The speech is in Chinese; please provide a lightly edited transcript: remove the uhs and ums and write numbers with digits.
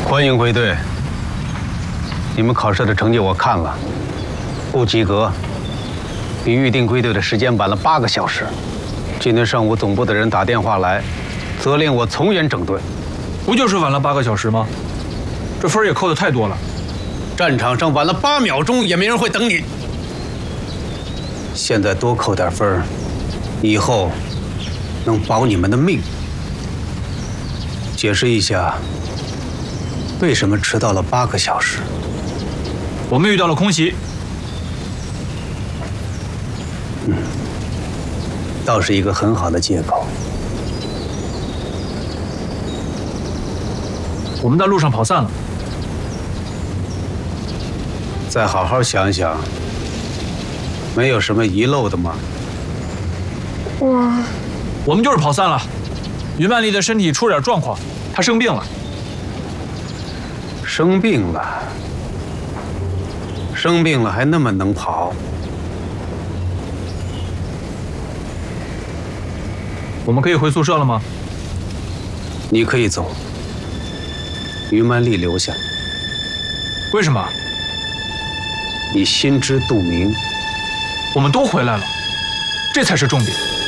欢迎归队。你们考试的成绩我看了，不及格，比预定归队的时间晚了8个小时。今天上午总部的人打电话来，责令我从严整顿。 不就是晚了8个小时吗？这分也扣得太多了。 战场上晚了8秒钟，也没人会等你。现在多扣点分，以后能保你们的命。解释一下，为什么迟到了8个小时？ 我们遇到了空袭。 倒是一个很好的借口。 我们在路上跑散了。 再好好想想，没有什么遗漏的吗？ 我们就是跑散了。于曼丽的身体出了点状况，她生病了。 生病了？生病了还那么能跑？ 我们可以回宿舍了吗？ 你可以走，于曼丽留下。 为什么？ 你心知肚明。 我们都回来了，这才是重点。